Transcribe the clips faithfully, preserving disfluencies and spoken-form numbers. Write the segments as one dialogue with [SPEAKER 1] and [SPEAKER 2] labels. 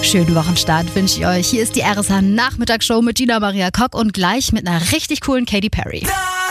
[SPEAKER 1] Schönen Wochenstart wünsche ich euch. Hier ist die R S H-Nachmittagsshow mit Gina Maria Kock und gleich mit einer richtig coolen Katy Perry.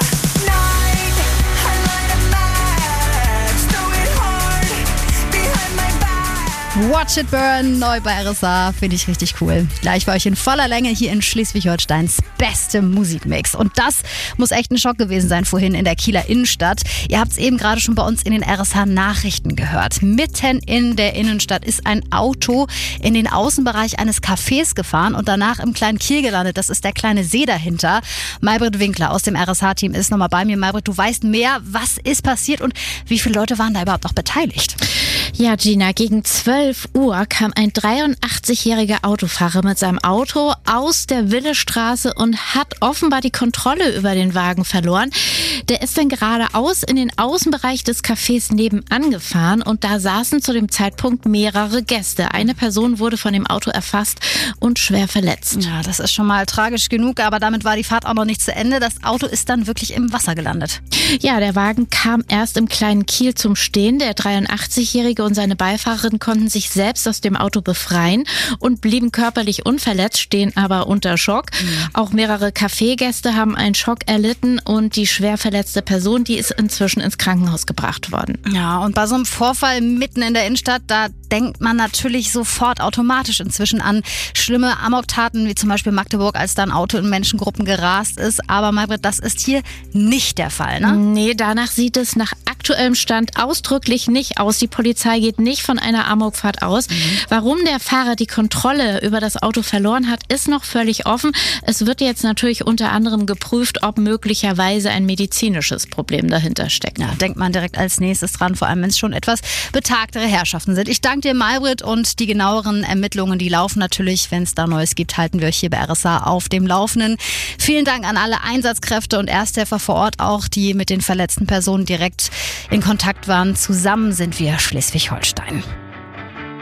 [SPEAKER 1] Watch It Burn, neu bei R S H, finde ich richtig cool. Gleich bei euch in voller Länge hier in Schleswig-Holsteins beste Musikmix. Und das muss echt ein Schock gewesen sein vorhin in der Kieler Innenstadt. Ihr habt es eben gerade schon bei uns in den R S H-Nachrichten gehört. Mitten in der Innenstadt ist ein Auto in den Außenbereich eines Cafés gefahren und danach im kleinen Kiel gelandet. Das ist der kleine See dahinter. Maybrit Winkler aus dem R S H-Team ist nochmal bei mir. Maybrit, du weißt mehr. Was ist passiert und wie viele Leute waren da überhaupt noch beteiligt?
[SPEAKER 2] Ja, Gina, gegen zwölf Uhr kam ein dreiundachtzigjähriger Autofahrer mit seinem Auto aus der Willestraße und hat offenbar die Kontrolle über den Wagen verloren. Der ist dann geradeaus in den Außenbereich des Cafés nebenan gefahren und da saßen zu dem Zeitpunkt mehrere Gäste. Eine Person wurde von dem Auto erfasst und schwer verletzt.
[SPEAKER 1] Ja, das ist schon mal tragisch genug, aber damit war die Fahrt auch noch nicht zu Ende. Das Auto ist dann wirklich im Wasser gelandet.
[SPEAKER 2] Ja, der Wagen kam erst im kleinen Kiel zum Stehen. Der dreiundachtzigjährige und seine Beifahrerin konnten sich selbst aus dem Auto befreien und blieben körperlich unverletzt, stehen aber unter Schock. Mhm. Auch mehrere Kaffeegäste haben einen Schock erlitten und die schwer verletzte Person, die ist inzwischen ins Krankenhaus gebracht worden.
[SPEAKER 1] Ja, und bei so einem Vorfall mitten in der Innenstadt, da denkt man natürlich sofort automatisch inzwischen an schlimme Amoktaten, wie zum Beispiel Magdeburg, als da ein Auto in Menschengruppen gerast ist. Aber Maybrit, das ist hier nicht der Fall, ne?
[SPEAKER 2] Nee, danach sieht es nach aktuellem Stand ausdrücklich nicht aus. Die Polizei geht nicht von einer Amokfahrt aus. Mhm. Warum der Fahrer die Kontrolle über das Auto verloren hat, ist noch völlig offen. Es wird jetzt natürlich unter anderem geprüft, ob möglicherweise ein medizinisches Problem dahinter steckt.
[SPEAKER 1] Ja, denkt man direkt als nächstes dran, vor allem wenn es schon etwas betagtere Herrschaften sind. Ich danke dir, Maybrit, und die genaueren Ermittlungen, die laufen natürlich. Wenn es da Neues gibt, halten wir euch hier bei R S H auf dem Laufenden. Vielen Dank an alle Einsatzkräfte und Ersthelfer vor Ort, auch die mit den verletzten Personen direkt in Kontakt waren. Zusammen sind wir Schleswig-Holstein.